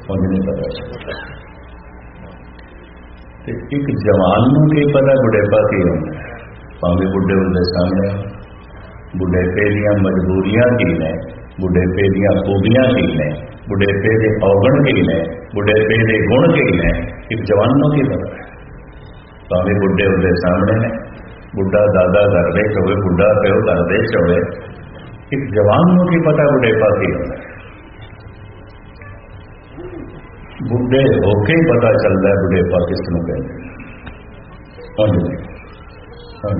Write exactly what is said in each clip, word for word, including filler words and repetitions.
उन्हें नहीं पता चलता। तो एक जवान को की पता बुढ़ेपा की होना है, भावे बुढ़े उनके सामने बुढ़ेपे दियां मजबूरियां की ने, बुढ़ेपे दियां खूबियां की ने, बुढ़ेपे के अवगुण की ने, बुढ़ेपे के गुण की ने, एक जवान की पता है। भावे बुढ़े उनके सामने ने, बुढ़ा दादा घर दे होवे, बुढ़ा प्यो घर दे होवे, एक जवान की पता बुढ़ेपा की होना है। बुढ़े होके ही पता चलता है बुढ़ेपा किसनों कहते हैं।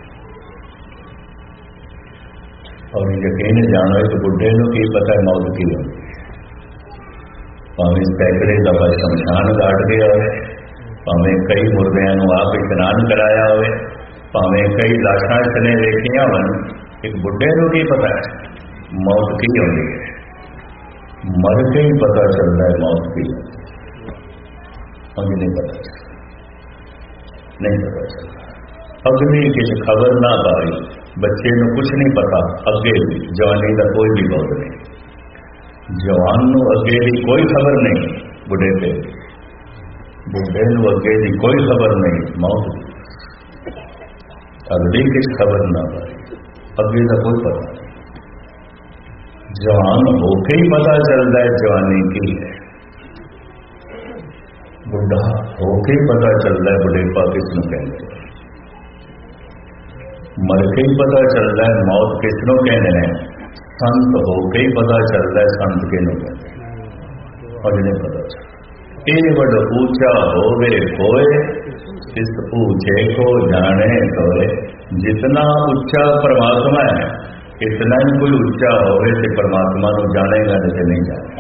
और यकीन जानो तो बुढ़े को की पता मौत की होती है। भावें सैकड़े दफा शमशान काट गया हो, भावें कई मुर्दियां आप स्नान कराया हो, भावें कई लाशा चने देखिया हो, एक बुढ़े को की पता है मौत की होती है। मर के ही पता चलता है मौत की, हमें नहीं पता चलता, नहीं पता चलता। अगली किसी खबर ना पाई, बच्चे को कुछ नहीं पता, अगे भी जवानी का कोई भी बहुत नहीं, जवान को अगे की कोई खबर नहीं, बुढ़े पे बुढ़े को अगे की कोई खबर नहीं मौत की। अगली किसी खबर ना पाई, अगे का कोई पता नहीं। जवान होके ही पता चलता है जवानी की है, बुढ़ा होके ही पता चलता है बुढ़ेपा किसनों कहते हैं। मर के ही पता चलता है मौत किसनों कहते हैं। संत होके ही पता चलता है संत किसनों कहते हैं, और नहीं पता चलता। ये बड़ ऊंचा होवे होए, इस ऊंचे को जाने सोए। जितना ऊंचा परमात्मा है, इतना ही कोई ऊंचा होवे तो परमात्मा को जानेगा नहीं, नहीं जाने।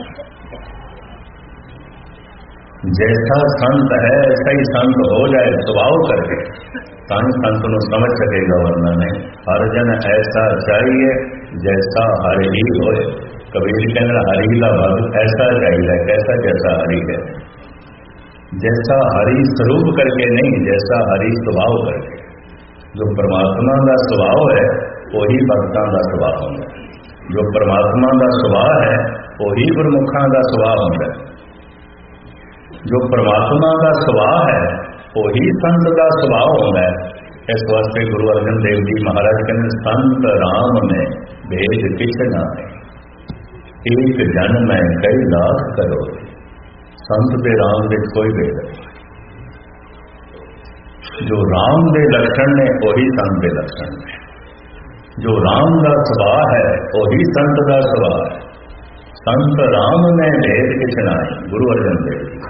जैसा संत है ऐसा ही संत हो जाए स्वभाव करके, ताकि संत को समझ सकेगा, वरना नहीं। हर जन ऐसा चाहिए जैसा हरि ही होए। कबीर कहना हरि का भक्त ऐसा चाहिए, कैसा जैसा हरि है, जैसा हरि स्वरूप करके नहीं, जैसा हरि स्वभाव करके। जो परमात्मा का स्वभाव है वही भक्तों का स्वभाव होगा, जो परमात्मा का स्वभाव है वही गुरमुखों का स्वभाव होगा, जो परमात्मा का स्वभाव है वही संत का स्वभाव होता है। इस वास्ते गुरु अर्जन देव जी महाराज कहते संत राम में भेद किछ नाए, एक जन में कई लाख करो। संत के राम के कोई भेद नहीं, जो राम के लक्षण ने वही संत के लक्षण ने, जो राम का स्वभाव है वही संत का स्वभाव है। संत राम में भेद किछ नाए, गुरु अर्जन देव जी।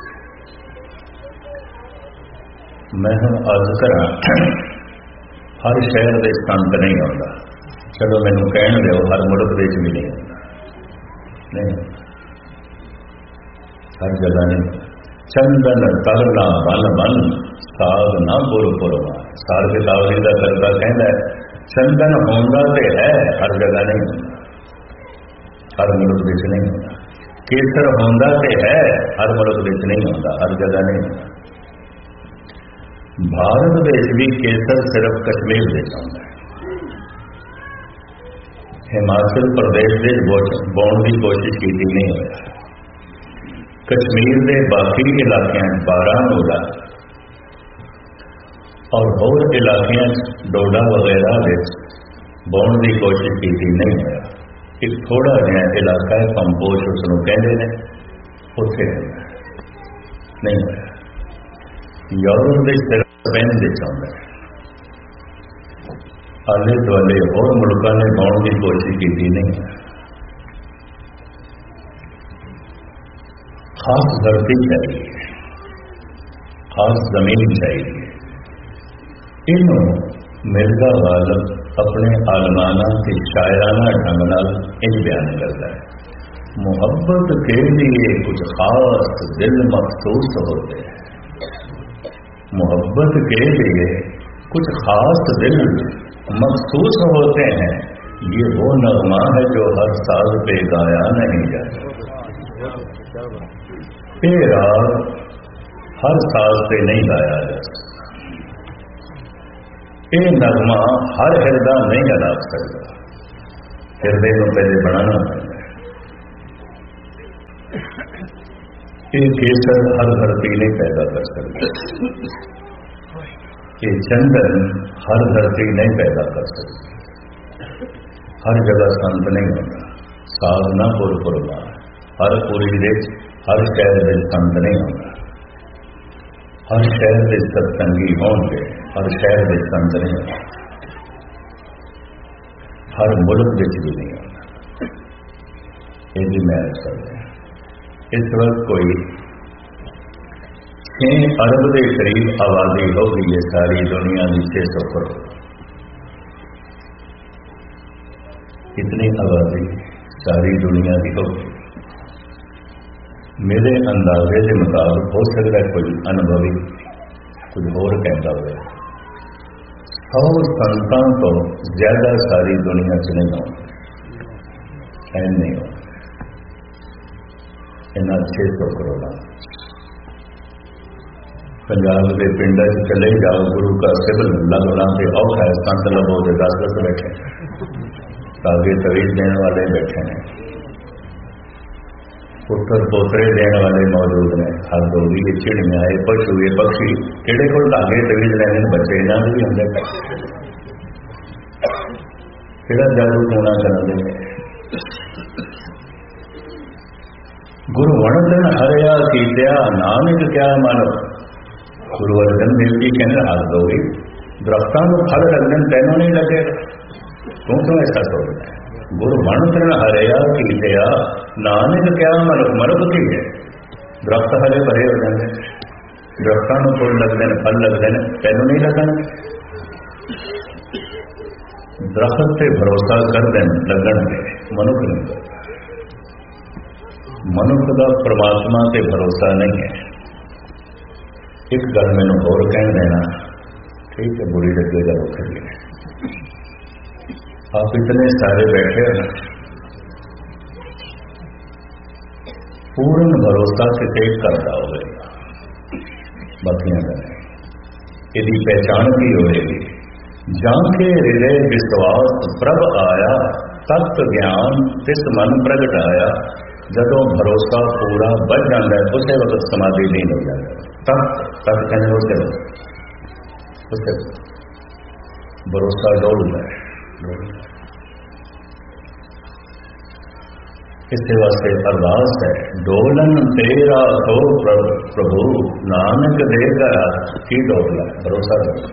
मैं अर्ज करा हर शहर के संत नहीं आता, चलो मैनू कह दो हर मुल्क देश भी नहीं आता, नहीं हर जगह नहीं। चंदन तरना बन बन साग ना पुर पुरवा। सार किताबी का करता कहना है चंदन होंदा तो है, हर जगह नहीं होता, हर मुल्क देश नहीं होता। केसर होंदा तो है, हर मुल्क देश नहीं होता, हर जगह नहीं होता। भारत देश भी केसर सिर्फ कश्मीर देश होता है। हिमाचल प्रदेश से बोण की कोशिश की नहीं होया। कश्मीर के बाकी इलाकों बारामूला और होर इलाकों डोडा वगैरह बोण की कोशिश की नहीं होया। एक थोड़ा जहा इलाका है कंपोश उसनों कहते हैं, उत्थे नहीं होया। यूरोप के सिर्फ स्पेन देश आता है, आले दुआले और मुल्कों ने बोण की कोशिश की नहीं है। खास धरती चाहिए, खास जमीन चाहिए। इन मिर्जा गालिब अपने आलमाना के शायराना ढंग नाल इन बयान करता है। मोहब्बत के लिए कुछ खास दिल मखसूस होते हैं, मोहब्बत के लिए कुछ खास दिल मखसूस होते हैं। ये वो नगमा है जो हर साल पे गाया नहीं जाता, ये राग हर साल पे नहीं गाया जा सकता, ये नगमा हर हृदय नहीं अदा सकता। हृदय को पहले बनाना पड़ता है। ये केसर हर धरती नहीं पैदा कर सकती, ये चंदन हर धरती नहीं पैदा कर सकती, हर जगह संत नहीं होता, साधना पुरपुरमा हर पूरी देश हर शहर में संत नहीं होता, हर शहर में सत्संगी होंगे, हर शहर में संत नहीं होता, हर मुल्क में भी नहीं होता। ये भी मैं कर रहा इस वक्त कोई छह अरब के करीब आबादी होगी ये सारी दुनिया की छह सौ करोड़, इतनी आबादी सारी दुनिया की होगी। मेरे अंदाजे के मुताबिक हो सकता है कोई अनुभवी कुछ और कहता हुए सौ संतां तो ज्यादा सारी दुनिया च नहीं हो, नहीं हो इन्ना छे सौ करोड़। पंजाब के पिंड चले जाओ, गुरु का सिविल लगना से औखा है, संत लभो तो दस दस बैठे, तागे तवीज देने वाले बैठे हैं, पुत्र पोतरे देने वाले मौजूद ने, हर दोगी ये चिड़िया ये पशु ये पक्षी किड़े को धागे तवीज लेने बच्चे इन्हों भी होंगे, किड़ा जादू टूना करा देंगे। गुरु वणदन हरिया कीतिया नानक क्या मानो, गुरु अर्जन देव जी कहने हाथ दोगी दरख्तां को फल लगन तेनों नहीं लगेगा, तू क्यों ऐसा सोचता है। गुरु वणदन हरिया कीतिया नानक क्या मानो, मनुख की है दरख्त हरे भरे हो जाते, दरख्तां को फुल लगते हैं फल लगते हैं तेनों नहीं लगन। दरख्त से भरोसा कर दें लगन मनुख नहीं करता, मनुष्य का परमात्मा से भरोसा नहीं है। एक गल मैंने और कह देना, ठीक है बुरी लगेगा वो करिए। आप इतने सारे बैठे हो, पूर्ण भरोसा किसे करता होगा, बाकियां करें यदि पहचान भी होगी। जाके हृदय विश्वास प्रभ आया, तत्व ज्ञान तिस मन प्रगट आया। जदों भरोसा पूरा बढ़ जाता है उस वक्त समाधि लीन हो जाता है, तब तब कहने उसे उसे भरोसा डोलता है। इसके वास्ते अरदास है, डोलन तेरा हो प्रभु नानक देकर की डोला, भरोसा डोला।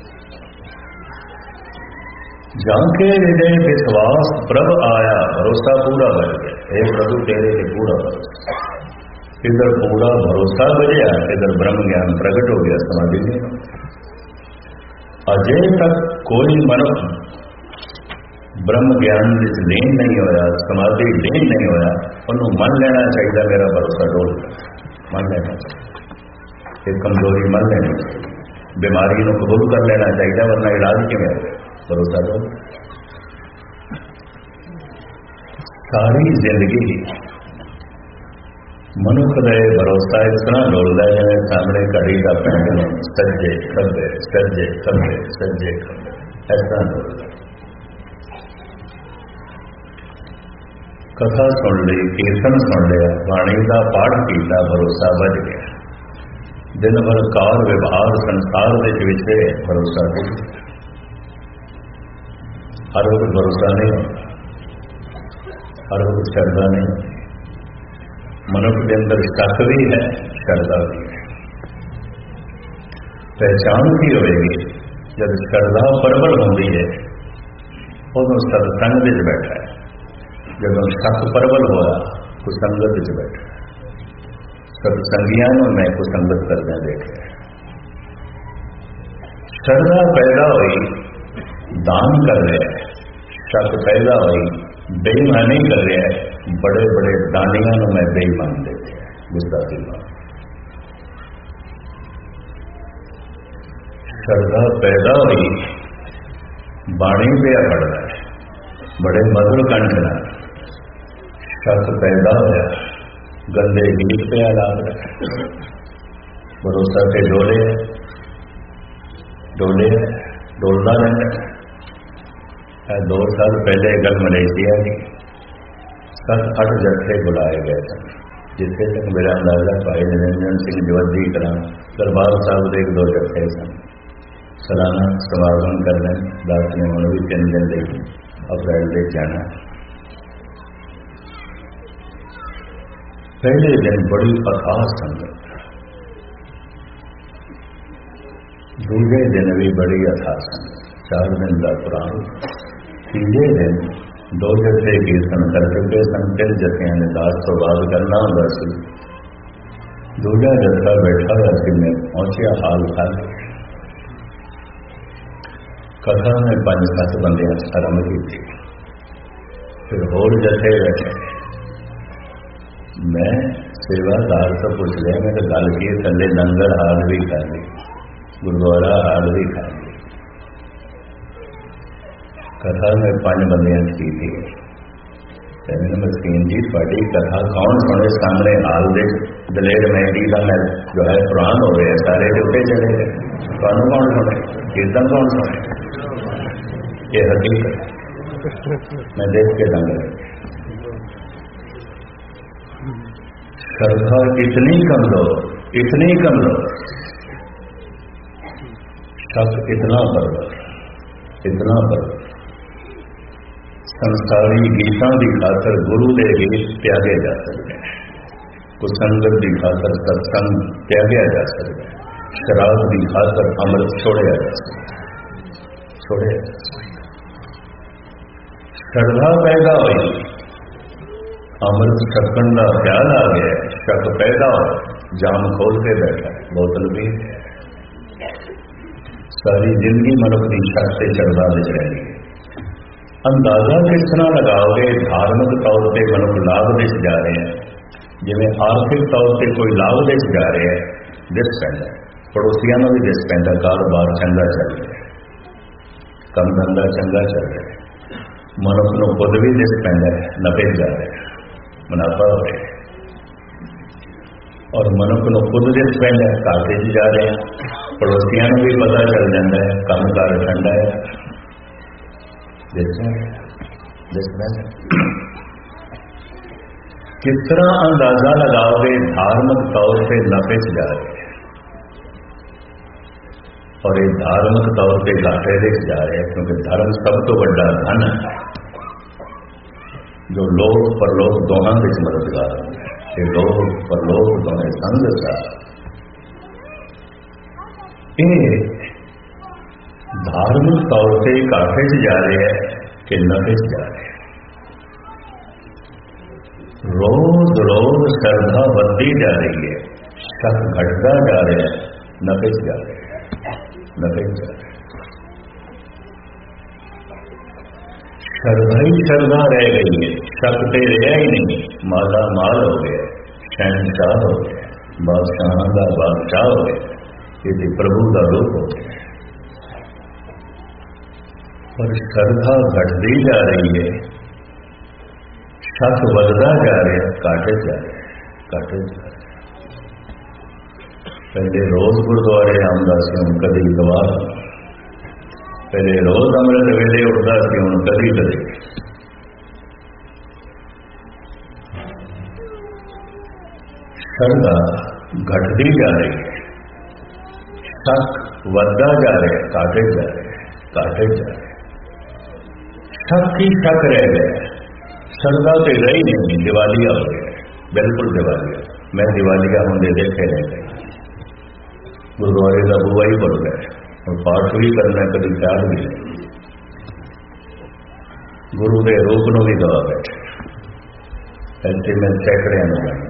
जाके हृदय विश्वास प्रभ आया, भरोसा पूरा बढ़ गया, हे प्रभु तेरे के पूरा भरोसा। इधर पूरा भरोसा बढ़िया, इधर ब्रह्म ज्ञान प्रकट हो गया, समाधि में। अजय तक कोई मनुष्य ब्रह्म ज्ञान जिस लीन नहीं होया, समाधि लीन नहीं होया, उन्होंने मन लेना चाहिए मेरा भरोसा डोल मन लेना चाहिए, एक कमजोरी मन लेनी चाहिए, बीमारी को कबूल कर लेना चाहिए, वरना इलाज किमें भरोसा दो। सारी जिंदगी मनुख का भरोसा इस तरह डोलता है जिन्हें सामने घड़ी का पेंडुलम सज्जे खब्बे सज्जे खब्बे सज्जे खब्बे ऐसा डोलता। कथा सुन ली, कीर्तन सुन लिया, वाणी का पाठ किया, भरोसा बढ़ गया। दिन भर कार व्यवहार संसार के विचे भरोसा नहीं, हर वक्त भरोसा नहीं होता, हर वक्त श्रद्धा नहीं होती। मनुष्य के अंदर शक भी है, श्रद्धा भी है। पहचान भी होगी जब श्रद्धा प्रबल होती है, उदों सत्संग में बैठा है, जब शक प्रबल होया तो संगत में बैठा है। सत्संगियां मैं कुसंगत करने देखे, श्रद्धा पैदा हुई दान कर रहे हैं, शक पैदा हुई बेईमानी कर रहे हैं, बड़े बड़े दानियों को मैं बेईमान देते हैं, गुस्सा दिलवा। श्रद्धा पैदा हुई बाणी पे पड़ रहा है, बड़े मधुर कंठ ना। शक पैदा होया गंदे गीत पे लाभ रहा है, भरोसा के डोले डोले डोलता रहता है। दो साल पहले गल मलेशिया की सत अठ जत्थे बुलाए गए थे, जिथे तक मेरा अंदाजा भाई निरंजन सिंह जवद्दी करा दरबार साहब के एक दो जत्थे सन सालाना समागम करना दास ने उन्होंने भी तीन दिन ले अप्रैल ले जाना। पहले दिन बड़ी अथाह संगत, दूसरे दिन भी बड़ी अथाह संगत, चार दिन का पुराण। तीजे दिन दो जत्थे कीर्तन कर चुके सन, तीन जत्थियां ने दास तो बाद करना होगा सी। दूजा जत्था बैठा हुआ सी, मैं पहुंचा हाल खाल कथा में पांच सत्त बंदे आरंभ की थी। फिर होर जत्थे बैठे, मैं सेवादार तो पूछ लिया, मैं तो गल की थले लंगर हाल भी कर ली, गुरुद्वारा हाल भी कर ली। कथा में पांच बंदियां की थी। कहने मस्कीन जी थोड़ी कथा कौन सुने, सामने हाल दे दलेर मेहदी का मैं जो है पुराण हो रहे हैं, सारे उठे चले गए, कौन कौन सुने, कीर्तन कौन सुने, ये हकीकत मैं देख के दंग रही। श्रद्धा इतनी कमजोर, इतनी कमजोर, शक इतना बर्बर, इतना बर्बर। संसारी गीतां की खातर गुरु के गीत त्यागे जा सकते हैं, कुसंगत की खातर सत्संग त्यागया जा सकता है, शराब की खातर अमृत छोड़िया जा सकता है, छोड़िया जा सकता। श्रद्धा पैदा हुई, अमृत छकन का ख्याल आ गया, शक पैदा हो, जाम खोल के बैठा है, बोतल भी सारी जिंदगी मनुख की शक से श्रद्धा विच रही है। अंदाजा किस तरह लगाओगे, धार्मिक तौर पर मनुख लाभ दिस जा रहे हैं, जिवें आर्थिक तौर पर कोई लाभ दिस जा रहे हैं, दिस पैदा, पड़ोसियों को भी दिस पैदा, कारोबार चंगा चल रहा है, कम धंधा चंगा चल रहा है, मनुख को खुद भी दिस पैदा है, नफे जा रहे हैं, मुनाफा हो रहा है, और मनुख को खुद दिस पैदा है, घाटे जा रहे हैं, पड़ोसियों को भी पता चल जाता है, काम कार ठंडा है। किस तरह अंदाजा लगाओगे, धार्मिक तौर पे नफे जा रहे हैं और ये धार्मिक तौर पे घाटे दिख जा रहे हैं, क्योंकि धर्म सब तो बड़ा धन है जो लोक परलोक दोनों में मददगार है। ये लोक परलोक दोनों संग सा धार्मिक तौर से घाटे जा रहे हैं कि नफे जा रहे हैं। रोज रोज श्रद्धा बढ़ती जा रही है, शक घटता जा रहे हैं, नफे जा रहे हैं, नफे जा रहे हैं। श्रद्धा ही श्रद्धा रह गई है, शक पे रहा ही नहीं, माला माल हो गया, शहनशाह हो गया, बादशाह का बादशाह हो गया, ये प्रभु का रूप हो गया। पर श्रद्धा घटती जा रही है, शक बढ़ता जा रहे हैं, काटे जा रहे हैं, काटे जा रहे हैं। पहले रोज गुरुद्वारे आंदा सी, हुण कदी दवार, पहले रोज अमृत वेले उठता सी, हुण कदी कदी। श्रद्धा घटती जा रही है, शक बढ़ता जा रहे हैं, काटे जा रहे हैं, काटे जा रहे हैं। शक ही शक रह गया, श्रद्धा तो रही नहीं, दिवालिया हो गया, बिल्कुल दिवालिया। मैं दिवालिया होंगे देखे रह गए, गुरुद्वारे का बुआ ही बढ़ गया और पाठ भी करना कभी ख्याल भी नहीं, गुरु के रूप को भी दबा बैठे। ऐसे में सैकड़े अनुमान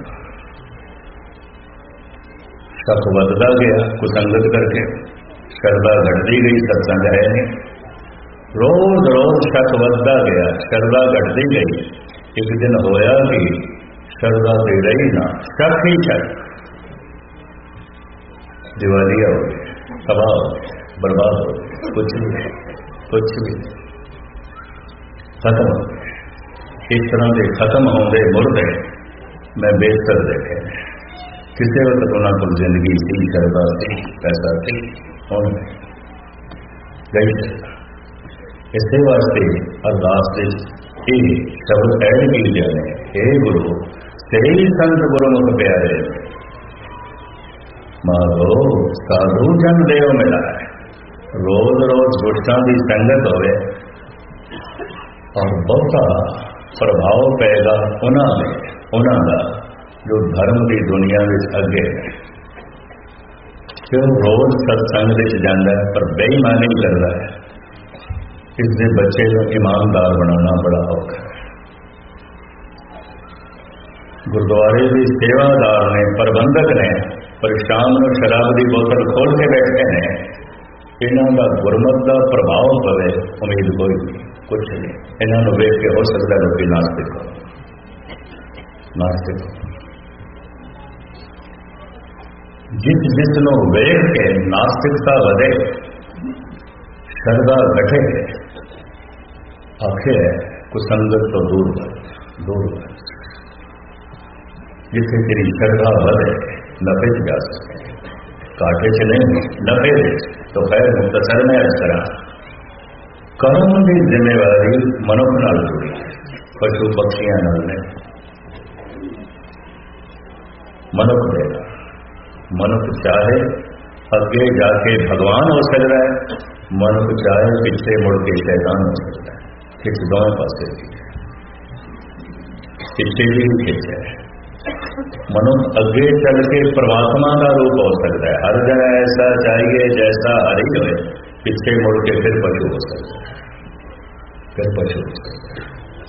शक बढ़ता गया, कुसंगत करके श्रद्धा घटती गई, सत्संग है नहीं। रोज रोज शक बढ़ता गया, श्रद्धा घटती गई। एक दिन होया कि श्रद्धा से रही ना, शक ही शक, दिवालिया हो गई, तबाह हो गई, बर्बाद हो गई, कुछ भी कुछ भी खत्म हो गए। इस तरह के खत्म होंगे मुर्दे मैं बेहतर देखे, किसी वक्त उन्होंने को जिंदगी सी, श्रद्धा सी, पैसा सी, होने गई। इस वास्ते अरदास शब्द ऐड की जाने, हे गुरु तेरी संत गुरुमुख प्यारे माधो साधु जन देव मिला है। रोज रोज दुष्टां की संगत होवे और बहुता प्रभाव पैदा उन्होंने उन्होंने जो धर्म की दुनिया में अगे है। क्यों रोज सत्संग में जाता है पर बेईमानी करता है, इसके बच्चे को ईमानदार बनाना बड़ा औखा है। गुरुद्वारे की सेवादार ने, प्रबंधक ने, पर शाम को शराब की बोतल खोल के बैठे ने, इन्हों का गुरमत का प्रभाव पवे उम्मीद कोई नहीं, कुछ नहीं। इन्हों वेख के हो सकता है लोग नास्तिक हो, नास्तिक हो। जिस जिसनों वेख के नास्तिकता वधे, श्रद्धा घटे, आखे कुसंगत तो दूर दूर जिसे तेरी श्रद्धा बढ़े नफे जा सके, काटे से नहीं नफे तो खैर मुख्तसर में असरा कर्म की जिम्मेवारी मनुख नाल जुड़ी, पशु पक्षियां नाल ने मनुख देगा। मनुख चाहे अगे जाके भगवान हो सकता है, मनुख चाहे पिछले मुड़ के शैतान हो सकता है। खिच दोनों पासे पिछले भी खिच है। मनुष्य अगे चल के परमात्मा का रूप हो सकता है। हर जगह ऐसा चाहिए जैसा हरि होए, पीछे मुड़ के फिर पशु हो सकता है, फिर पशु हो सकता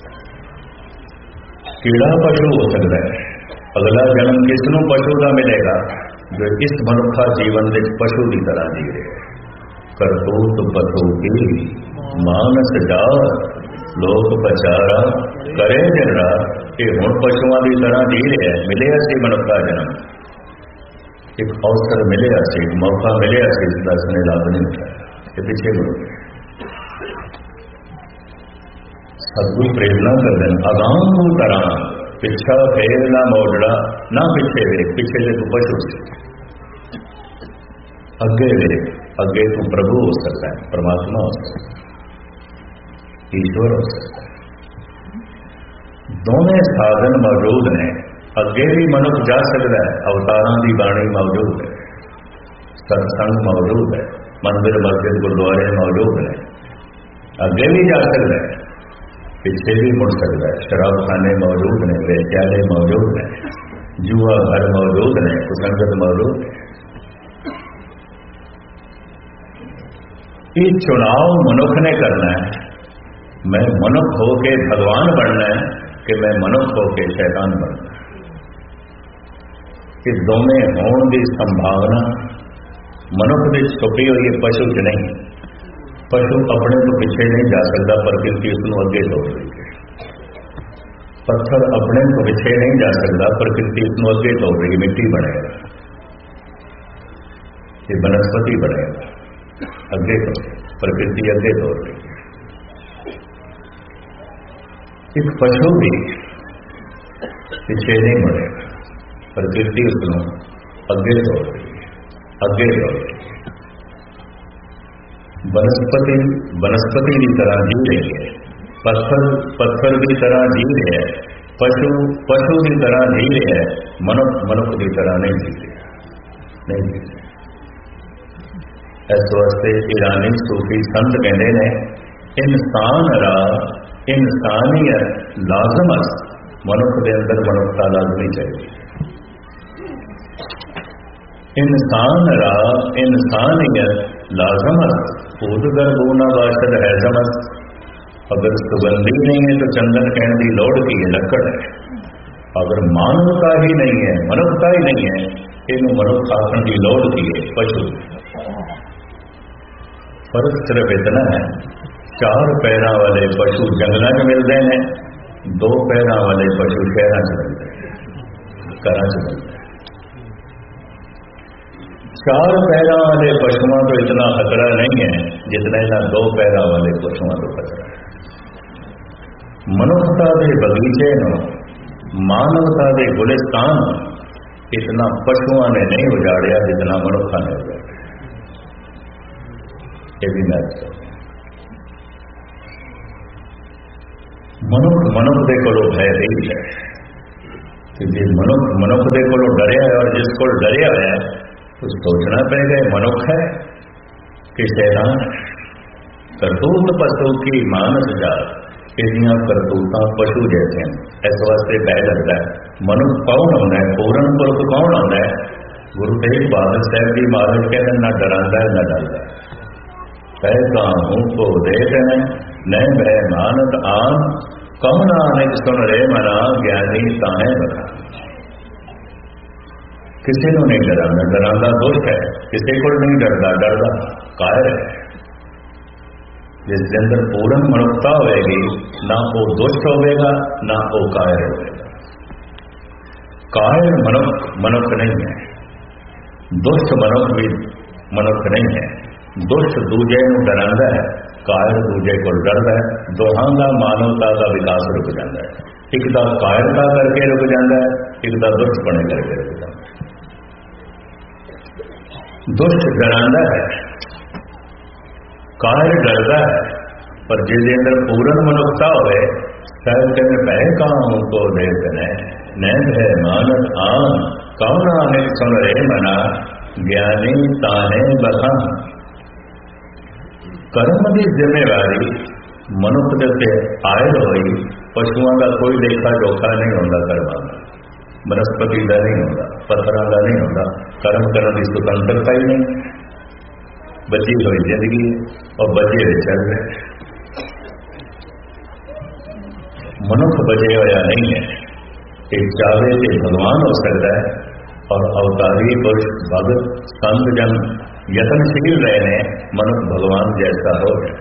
है। कीड़ा पशु हो सकता है। अगला जन्म किसनों पशु का मिलेगा? जो इस मनुखा जीवन में पशु की तरह जी रहे। करतूत पशु की मानस जा लोक पचारा करे जरा कि हूँ पशुओं की तरह जी रहे। मिले से मनुखा जन्म, एक अवसर मिले से, एक मौका मिले से, दस ने लाभ नहीं उठाया, ये पीछे मुड़ गए। सदगुरु प्रेरणा कर दें अगाम तरह पिछा फेर ना मोड़ना ना पीछे वे, पीछे से तू पशु से, अगे वे, अगे तू प्रभु हो सकता है, परमात्मा हो सकता है, ईश्वर हो सकता है। दोनों साधन मौजूद ने। अगे भी मनुष्य जा सकता है, अवतारों की बाणी मौजूद है, सत्संग मौजूद है, मंदिर मस्जिद गुरुद्वारे मौजूद है। अगे भी जा सकता है, पीछे भी मुड़ सकता है। शराब खाने मौजूद ने, वैश्यालय मौजूद है, जुआ घर मौजूद है, कुसंगत मौजूद है। ये चुनाव मनुष्य ने करना है। मैं मनुष्य होके भगवान बनना है कि मैं मनुष्य होके शैतान बनना है। कि दोनों होने की संभावना मनुष्य में छुपी हुई है, पशु च नहीं। पशु अपने तो पीछे नहीं जा सकता, प्रकृति उसको अगे दौड़ रही है। पत्थर अपने तो पीछे नहीं जा सकता, प्रकृति उसको अगे दौड़ रही है। मिट्टी बनेगा, ये वनस्पति बनेगा, अगे दौड़, प्रकृति अगे दौड़ रही है। एक पशु भी पीछे नहीं बढ़ेगा, प्रकृति उसको अगे दौड़ रही है, अगे दौड़ रही है। वनस्पति वनस्पति की तरह जी रही है, पत्थर पत्थर की तरह जी रहे है, पशु पशु की तरह जी रहे है, मनुष्य मनुष्य की तरह नहीं जी रहा, नहीं जी रहा। इस वास्ते ईरानी सूफी संत कहते हैं इंसान रा इंसानियत लाजमत, मनुष्य के अंदर मनुष्यता लाजमी चाहिए। इंसान रा इंसानियत लाजमत खुद गर्भूना बाशद है जमत। अगर सुगंधी नहीं है तो चंदन कहने की लोड़ की है, लकड़ है। अगर मानवता ही नहीं है, मनुष्यता ही नहीं है, इन मनुष्य आसन की लोड़ की है, पशु। फर्क सिर्फ इतना है, चार पैरों वाले पशु जंगलों में मिलते हैं, दो पैरों वाले पशु शहरों में मिलते हैं, घरों में मिलते हैं। चार पैरों वाले पशुओं को इतना खतरा नहीं है जितना इन्हें दो पैरों वाले पशुओं को खतरा है। मनुष्यता के बगीचे नो, मानवता के गुलिस्तान इतना पशुओं ने नहीं उजाड़िया जितना मनुष्य ने उजाड़िया। ये भी महत्व मनुष्य मनुष्य के कोलों भय नहीं है कि जे मनुख मनुख के कोलों डरिया है और जिस को डरिया है तो सोचना पड़ेगा मनुख है कि शैतान है। करतूत पशु की मानस जात इसदियां करतूतां पशु जैसे हैं। इस वास्ते पै लगता है मनुख कौन आंदा है, पूर्ण पुरख कौन आंदा है। गुरु तेग बहादुर साहब जी महाराज कहते ना डरांदा है ना डरदा। कैसा हूं को देख है न भय मानत आम कौन नानक सुन रे मना ज्ञानी ताहे बता। किसी को नहीं डराना, डराना दोष है। किसी को नहीं डरदा, डरदा कायर है। जिसके अंदर पूर्ण मनुष्यता होगी ना वो दुष्ट होगा ना वो कायर होगा। कायर मनुष्य मनुष्य नहीं है, दुष्ट मनुष्य भी मनुष्य नहीं है। दुष्ट दूजे को डरांदा है, कायर दूजे को डरदा है। दोहां का मानवता का विकास रुक जाता है। एक तो कायरता करके रुक जाता है, एक तो दुष्टपने करके रुक जाता है। दुष्ट डरांदा है, कायर डरदा है। पर जिसके अंदर पूर्ण मनुष्यता होवे शायद कहते भय कहां को देख न भय मानस आम कौन आने सुन रे मना ज्ञानी ताने बखा। कर्म की जिम्मेवारी मनुष्य के उत्ते आयल होई। पशुओं का कोई लेखा जोखा नहीं होता, कर्मां का वनस्पति का नहीं होता, पत्थरों का नहीं होता। कर्म करने की स्वतंत्रता ही नहीं, बची हुई जिंदगी और बचे हुए चल रहे। मनुष्य बचे हुआ नहीं है। एक चाहे से भगवान हो सकता है और अवतारी पुरुष भगत संत जन यत्नशील रहने मनुष्य भगवान जैसा हो जाए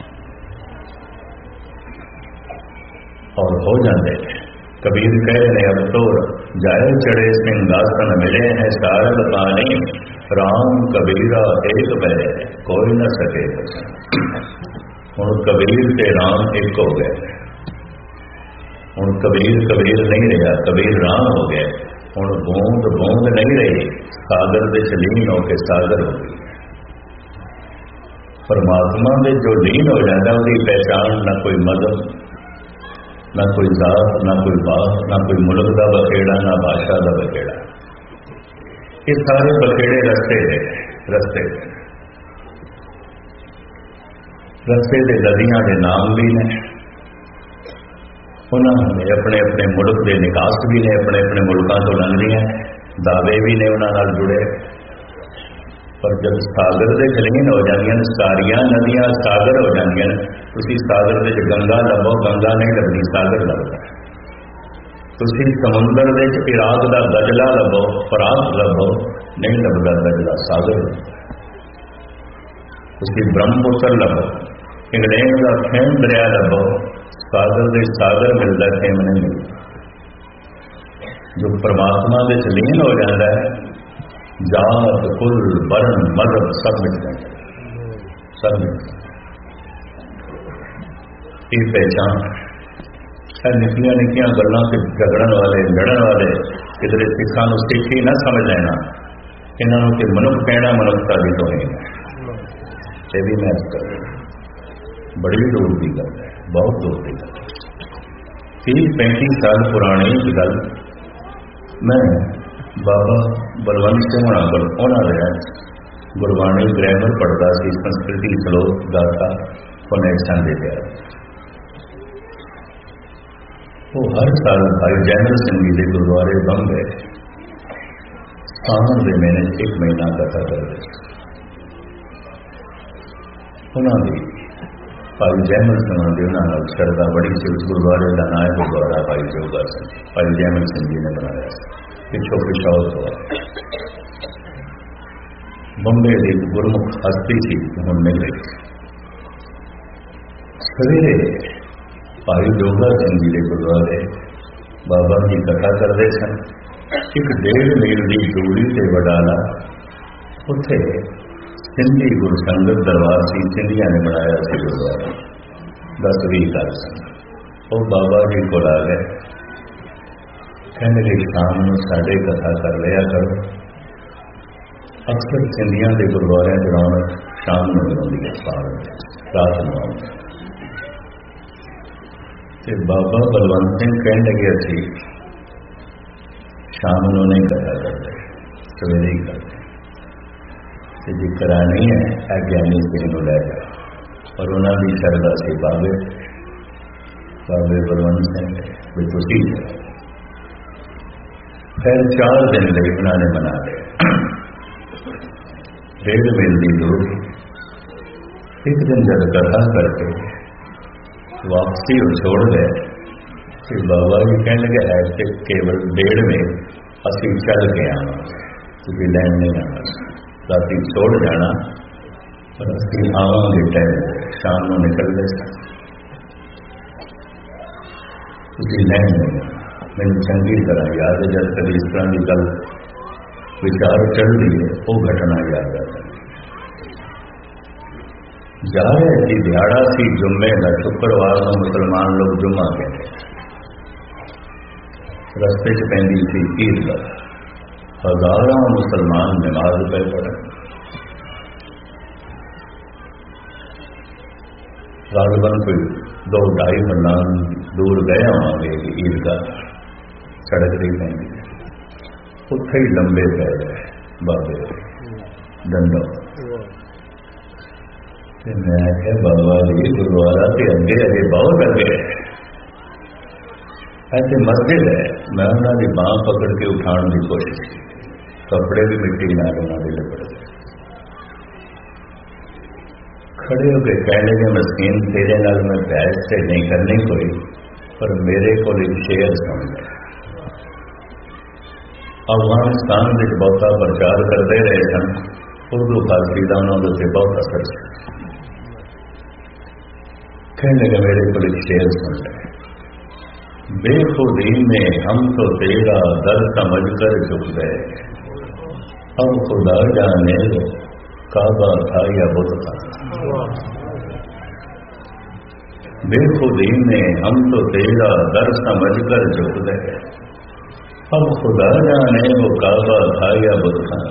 और हो जाते। कबीर कह रहे अब तो जाए चढ़े सिंहासन मिले हैं सारद पानी राम कबीरा एक बह कोई न सके। हूँ कबीर ते राम एक हो गए। हूँ कबीर कबीर नहीं रहा, कबीर राम हो गए। हूँ बूंद बूंद नहीं रही, सागर के लीन होके सागर हो गई। परमात्मा में जो लीन हो जाता है उसकी पहचान ना कोई मजहब, ना कोई जात, ना कोई बात, ना कोई मुल्क का बखेड़ा, ना भाषा का बखेड़ा। ये सारे बखेड़े रस्ते है, रस्ते रस्ते के नदियां के नाम भी ने, उन्होंने अपने अपने मुल्क के निकास भी ने, अपने अपने मुल्कों तो लंघदियां दावे भी ने उन्होंने जुड़े। पर जब सागर के जलीन हो जाएंगे, सारिया नदियां सागर हो जाएंगे। तुसी सागर के गंगा लभो, गंगा नहीं लगनी, सागर लगता। तुसी समुद्र के इराक का गजला लभो, पराग लभो, नहीं लगता गजला, सागर लगता। तुसी ब्रह्मपुत्र लभो, इंग्लैंड का खेम दरिया लभो, सागर के सागर मिलता, खेम नहीं मिलता। जो परमात्मा के लीन हो जाता है, जात कुल वर्ण मजहब सब मिल जाते, सब मिल जाते। ये पहचान है। निकिया निकिया गल्लां से झगड़न वाले लड़न वाले किधरे सिखा सिख ही ना समझ लेना। इन्होंने कि मनुख कहना मनुष्यता की तो नहीं है। ये भी मैं कर बड़ी दूर की गल है, बहुत दूर की गल। तीस पैंतीस साल पुरानी गल मैं बाबा बलवंत सिंह होना होना रहा गुरबाणी ग्रामर पढ़ता सी, संस्कृति श्लोक गाता कनेक्शन दे दिया। वो हर साल भाई जैनल सिंह जी के गुरुद्वारे बंबे सावन के महीने एक महीना कथा करते। उन्होंने भाई जैमल सिंह की उन्होंने श्रद्धा बड़ी सी। उस गुरुद्वारे का नाम है गुरुद्वारा भाई जोगा सिंह, भाई जैमल सिंह जी ने बनाया। पिछो पिछौर हुआ बंबे की गुरमुख हस्ती थी, हम मिल रही। सवेरे भाई जोगा सिंह जी के गुरुद्वारे बाबा जी कथा करते सन। एक डेढ़ मील की दूरी से वडाला उत्थे सिंधी गुरु संगत दरबार सी, सिंधिया ने बनाया से गुरुद्वारा। दस भी घर सन। वो बाबा जी को आ गए, कहने लगे शाम को साढ़े कथा कर लिया करो। अक्सर सिंधिया के गुरुद्वारे की रौनक शाम को होती है, रात को आती। बाबा बलवंत सिंह कहने लगे असी शाम ਨੂੰ नहीं करा करते, सवेरे ही करते। जी करानी है अज्ञानी सिंह लै जा, और उन्होंने शरदा से बाबे बाबे बलवंत सिंह भी तुसी। फिर चार दिन लिए उन्होंने मना लिया, डेढ़ मील की दूर। एक दिन जब कथा करके वापसी वो छोड़ गए कि बाबा जी कहने लगे ऐसे केवल डेढ़ में असी चल के आना, क्योंकि लैन नहीं आना, राती छोड़ जाना, पर असी आवांगे टाइम शाम को निकल गए तुसी लैन नहीं। मैंने चंगी तरह याद है, जब कभी इस तरह की गल विचार चल रही है वो घटना याद आ जाती। जा रहे थी दिहाड़ा सी जुम्मे का, शुक्रवार को मुसलमान लोग जुम्मा कहते, रस्ते च पैंदी थी ईदगाह, हजारों मुसलमान नमाज पे पढ़े। गालिबन कोई दो ढाई फरलांग दूर गए होंगे कि ईदगाह सड़क नहीं पैंदी, उत्थे ही लंबे पै गए बाबे डंडो। मैं आख्या बाबा जी गुरुद्वारा के अगे अगे बहुत अगे ऐसे मस्जिद है। मैं उन्होंने बांह पकड़ के उठाने की कोशिश की, कपड़े भी मिट्टी नाल उन्होंने लिपट गए। खड़े होकर कह लगे मस्कीन तेरे नाल मैं बहस से नहीं करनी कोई, पर मेरे को एक शेर सुन ले। अफगानिस्तान में बहुता प्रचार करते रहे सन, उर्दू फारसी का उन्होंने से बहुत असर है। कहने लगे मेरे को एक शेर सुन ले। बेखुदी में हम तो तेरा दर समझ कर झुक गए, अब खुदा जाने काबा था या बुत था। बेखुदी में हम तो तेरा दर समझ कर झुक गए, अब खुदा जाने वो काबा था या बुत था।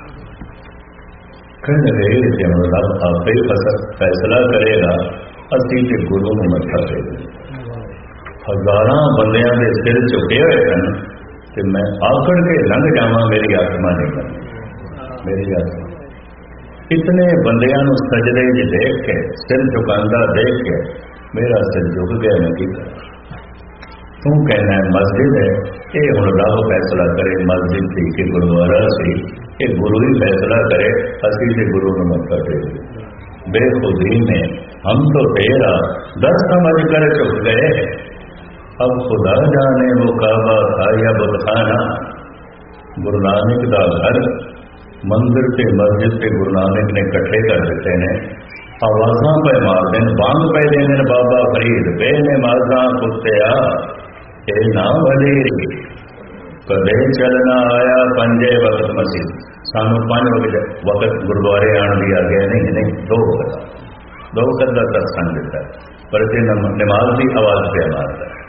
कहने लगे जब रब आप ही फैसला करेगा, असी के गुरु में मत्था टेक। हजारां बंदियां दे सिर झुके हुए हैं कि मैं आकड़ के लंघ जावा, मेरी आत्मा नहीं बनती, मेरी आत्मा। इतने बंदियां नूं सजदे च देख के, सिर झुकांदा देख के मेरा सिर झुक गया। मैं की तू कहना है मस्जिद है, ये हुण रब फैसला करे मस्जिद थी कि गुरुद्वारा सी, ये गुरु ही फैसला करे, असी से गुरु में मत्था टेक। बेखुदी में हम तो तेरा दर समझ कर चुक गए, अब खुदा जाने वो काबा था या बुतखाना। गुरु नानक का घर मंदिर से मस्जिद से गुरु नानक ने इकट्ठे कर देते हैं, आवाजा पे मार देन, बांग पे देने बाबा फरीद बे नमाजा कुत्तिया ए ना भले कदे चलना आया पंजे वक्त मस्जिद। सानू पांच वक्त वक्त गुरुद्वारे आने की आ गया, नहीं नहीं दो वक्त, दो वक्त का सत्संग देता है, पर नमाज की आवाज पे मारता है।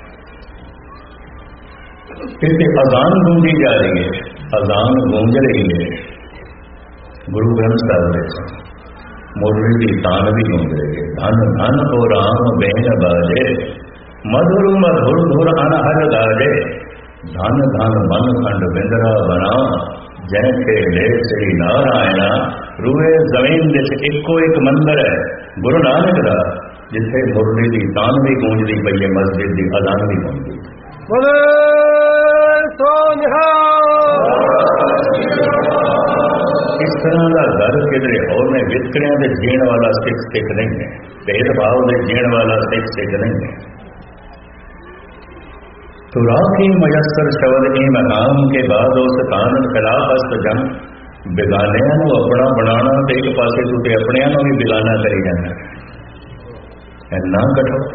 क्योंकि अजान गूंजी जा रही है, अजान गूंज रही है, गुरु ग्रंथ साहब ने मुरली की तान भी गूंज रही है। धन धन हो राम बेन बाजे, मधुर मधुर धुर अनहर गाजे, धन धन मन खंड बिंदरा बना, जैसे ले श्री नारायणा। रूए जमीन जिस इको एक मंदिर है गुरु नानक का, जिथे मुरली की तान भी गूंजती पई है, मस्जिद की अजान भी गूंजती। इस तरह का घर किधरे और ने वितकड़िया के जीण वाला सिख सिख नहीं है, भेदभाव के जीण वाला सिख सिख नहीं है। तो राखी मयसर शब्द की मकाम के बाद उस कान खिलाफ हस्त जन बेगानिया अपना बनाना, तो एक पासे तू तो अपनिया भी बेगाना करी जाना, इन्ना कठोर।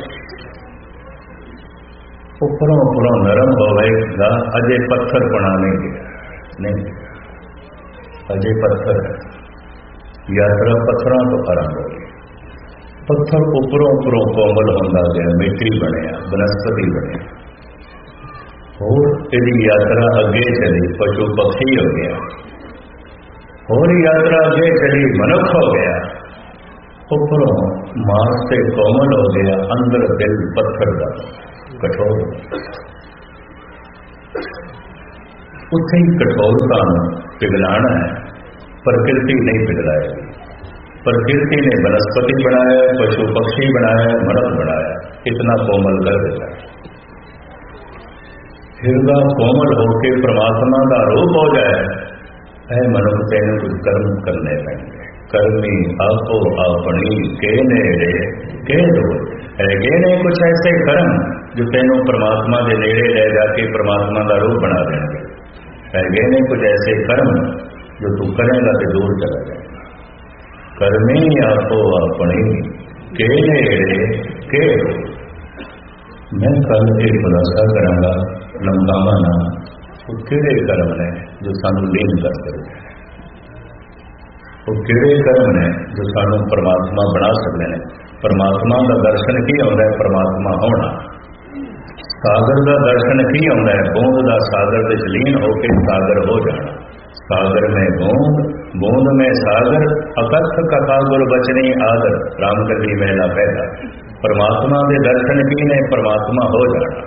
उपरों उपरों नरम होगा, अजय पत्थर बनाने गया नहीं, अजय पत्थर यात्रा पत्थरों तो आरंभ हो गई। पत्थर उपरों उपरों कोमल होंदा गया, मिट्टी बनया, वनस्पति बने, और तेरी यात्रा अगे चली, पशु पक्षी हो गया, और यात्रा अगे चली, मनुख हो गया, उपरों मांस से कोमल हो गया, अंदर दिल पत्थर का कठोर। ਉੱਥੇ ਹੀ ਕਠੋਰਤਾ ਨੂੰ ਪਿਘਲਾਣਾ ਹੈ, ਪ੍ਰਕਿਰਤੀ ਨਹੀਂ ਪਿਘਲਾਏਗੀ। प्रकृति ने वनस्पति बनाया, पशु पक्षी बनाया, मनुष्य बनाया, इतना कोमल कर देता है। हृदय कोमल होके परमात्मा का रूप हो जाए, है मनुष्य तेने कुछ कर्म करने पेंगे। कर्मी आपो अपनी के नेड़े के दो है, ने कुछ ऐसे कर्म जो तेनों परमात्मा के नेड़े ले जाके परमात्मा का रूप बना देंगे। है ने कुछ ऐसे कर्म जो तू करेगा तो दूर चला जाएगा। कर्मी आपो अपनी के नेड़े के। मैं कल एक खुलासा करांगा, लंबावा ना वो किहड़े कर्म ने जो सानू लीन कर सकते हैं, वो किहड़े कर्म ने जो सानू परमात्मा बना सकते हैं। परमात्मा का दर्शन की आउंदा है, परमात्मा होना। सागर का दर्शन की आउंदा है, बूंद का सागर विच लीन होके सागर हो जाना। सागर में बूंद, बूंद में सागर, अकथ कथा गुर बचनी आदर, रामकली मेला पैदा। परमात्मा के दर्शन की ने परमात्मा हो जाना।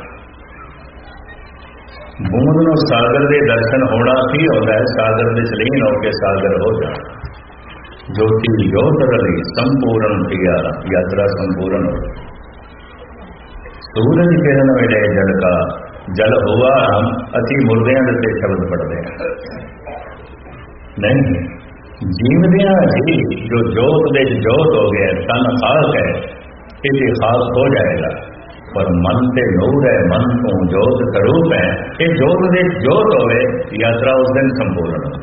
बूंद नूं सागर के दर्शन होना की होता है, सागर विच लीन होके सागर हो जाना। ज्योति ज्योत रली संपूर्ण किया, यात्रा संपूर्ण हो। सूरज किरण मिले जल का, जल हुआ हम अति मुर्दियां दे शब्द पढ़ते हैं। नहीं, जीवदियां जी जो जोत दे जोत हो गया, तन खाक है, इसे खास हो जाएगा। पर मन से नूर है, मन को जोत स्वरूप है, ये जोत दे जोत हो गए, यात्रा उस दिन संपूर्ण हो।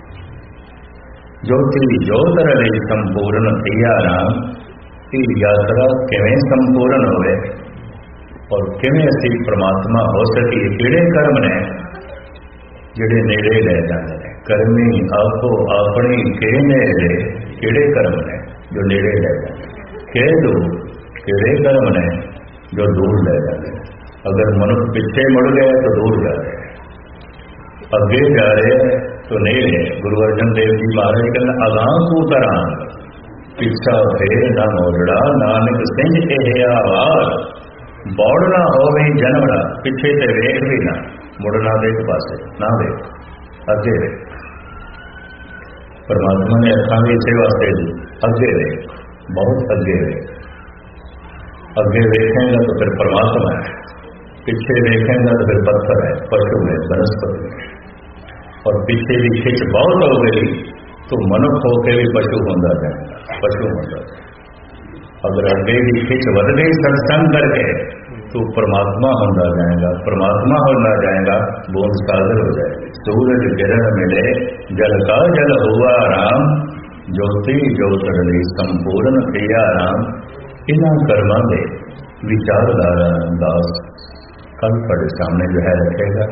ज्योति जोत रली संपूर्ण थिया राम, ये यात्रा किवें संपूर्ण हो गए और किवें असी परमात्मा हो सकी। किहड़े कर्म ने जिहड़े नेड़े ले जाते हैं। कर्मी आपो अपनी के नेड़े, किहड़े कर्म ने जो नेड़े ले जाते हैं। के दूर, किहड़े कर्म ने जो दूर ले जाते हैं। अगर मनुष्य पीछे मुड़ गए तो दूर जा रहे हैं, अगे जा रहे हैं तो नेड़े। गुरु अर्जन देव जी महाराज कहते अगां को तरह पिछा फेर ना मोड़ड़ा, नानक सिंह एह आवार। बौड़ना होवे जनवड़ा, पिछे ते वेख भी ना, मुड़ना देख पासे ना देख, अगे देख। परमात्मा ने अखा भी इसे वास्ते दी, अगे देख, बहुत अगे देख। अगे देखेंगे तो फिर परमात्मा है, पीछे देखेंगे तो फिर पत्थर है, पशु है, वनस्पति है। और पीछे भी खिंच बहुत हो गई तो मनुष्य होकर भी पशु होता जाएगा, पशु होता जाएगा। अगर अगे भी खिंच बढ़ गई सत्संग करके तो परमात्मा होना जाएगा, परमात्मा होना जाएगा, बूंद सागर हो जाएगी। सूरज किरण मिले जल का जल हुआ राम, ज्योति ज्योत रली संपूर्ण किया राम। इन्हां कर्मां दे विचारधारा दास कल पढ़े सामने जो है रखेगा।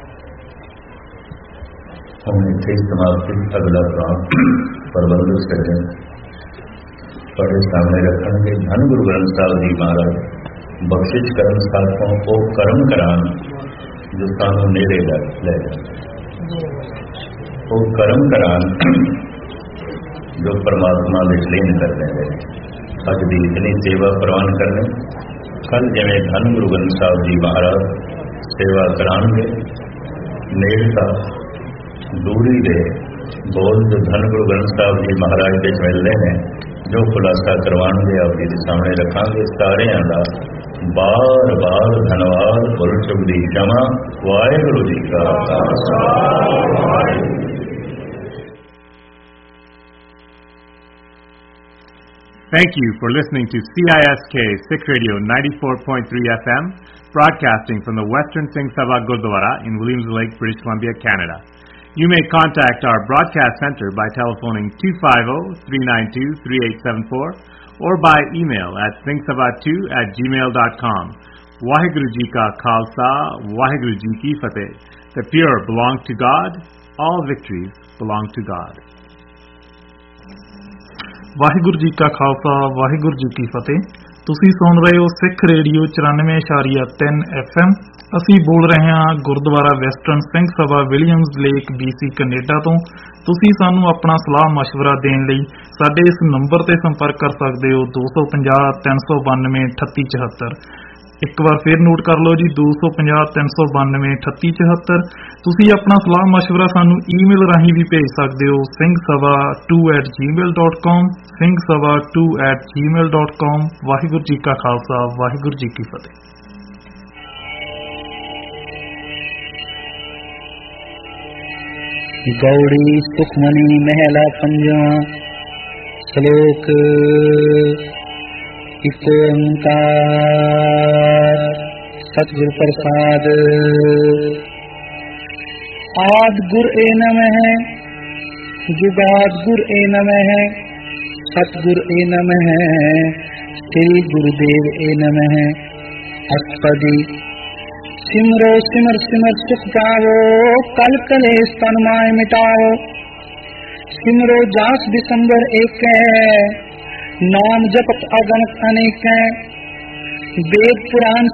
हम इतने समाप्ति अगला काम प्रबंध सज्जन पढ़े सामने रखेंगे। धन गुरु ग्रंथ साहब जी महाराज बख्शिश कर्म साधकों को कर्म करान जो सानू नेड़े ले जाते, वो कर्म करान जो परमात्मा में लीन कर देंगे। अज भी इतनी सेवा प्रवान करने, कल जिवें धन गुरु ग्रंथ साहब जी महाराज सेवा कराएंगे, नेड़ता दूरी दे बोल जो धन गुरु ग्रंथ साहब जी महाराज के मिलने हैं, जो खुलासा करवाएंगे आप जी सामने रखांगे। सारे का बार बार धन्यवाद, भुल चुक दी क्षमा। वाहिगुरु जी का Khalsa. Thank you for listening to C I S K Sikh Radio ninety-four point three F M, broadcasting from the Western Singh Sabha Gurdwara in Williams Lake, British Columbia, Canada. You may contact our broadcast center by telephoning two five zero, three nine two, three eight seven four or by email at singh sabha two at gmail dot com. Waheguru Ji Ka Khalsa, Waheguru Ji Ki Fateh. The pure belong to God, all victories belong to God. Waheguru ji ਕਾ ਖਾਲਸਾ, ਵਾਹਿਗੁਰੂ ਜੀ ਕੀ ਫਤਿਹ। ਤੁਸੀਂ ਸੁਣ ਰਹੇ ਹੋ ਸਿੱਖ radio ਚੁਰਾਨਵੇਂ ਇਸ਼ਾਰੀਆ ਤਿੰਨ F M. ਅਸੀਂ ਬੋਲ ਰਹੇ ਹਾਂ Gurdwara western Singh Sabha Williams lake BC Canada ਤੋਂ। ਤੁਸੀਂ ਸਾਨੂੰ ਆਪਣਾ ਸਲਾਹ ਮਸ਼ਵਰਾ ਦੇਣ ਲਈ ਸਾਡੇ ਇਸ ਨੰਬਰ ਤੇ ਸੰਪਰਕ ਕਰ ਸਕਦੇ ਹੋ ਦੋ ਸੌ ਪੰਜਾਹ ਤਿੰਨ ਸੌ ਬਾਨਵੇਂ ਅਠੱਤੀ ਚੁਹੱਤਰ। ਇੱਕ ਵਾਰ ਫੇਰ ਨੋਟ ਕਰ ਲਓ ਜੀ, ਦੋ ਸੌ ਪੰਜਾਹ ਤਿੰਨ ਸੌ ਬਾਨਵੇਂ ਅਠੱਤੀ ਚੁਹੱਤਰ। ਤੁਸੀਂ ਆਪਣਾ ਸਲਾਹ ਮਸ਼ਵਰਾ ਸਾਨੂੰ ਈਮੇਲ ਰਾਹੀਂ ਵੀ ਭੇਜ ਸਕਦੇ ਹੋ, ਸਿੰਘ ਸਭਾ ਟੂ ਐਟ ਜੀ ਮੇਲ dot com, Singh Sabha to at ਜੀ ਮੇਲ ਡਾਟ ਕਾਮ। ਵਾਹਿਗੁਰੂ ਜੀ ਕਾ ਖਾਲਸਾ, ਵਾਹਿਗੁਰੂ ਜੀ ਕੀ ਫਤਿਹ। गौड़ी सुखमणि महला पंजवा। श्लोक इक ओंकार सतगुरु प्रसाद। आद गुर ए नमः, जुगाद गुर ए नमः, सतगुर ए नमः, श्री गुरुदेव ए नमः। अष्टपदी। सिमरो सिमर सिमर सुख पावो, कल कलेश तन माय मिटाओ। सिमरो जास दिसंबर एक है, नाम जपत अगणित अनेक है। वेद पुराण